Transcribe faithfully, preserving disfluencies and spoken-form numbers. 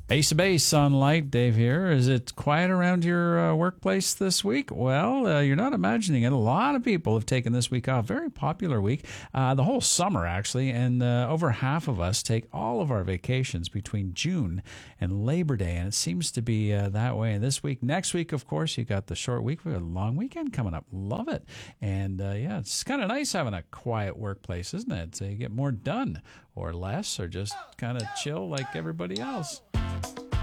Ace of Base on Light, Dave here. Is it quiet around your uh, workplace this week? Well, uh, you're not imagining it. A lot of people have taken this week off. Very popular week. Uh, the whole summer, actually. And uh, over half of us take all of our vacations between June and Labor Day. And it seems to be uh, that way. And this week, next week, of course, you got the short week. We have a long weekend coming up. Love it. And uh, yeah, it's kind of nice having a quiet workplace, isn't it? So you get more done or less or just kind of chill like everybody else.